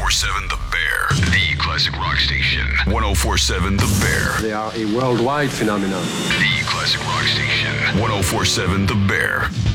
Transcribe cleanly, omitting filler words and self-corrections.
1047 The Bear, the classic rock station. 1047 The Bear. They are a worldwide phenomenon. The classic rock station. 1047 The Bear.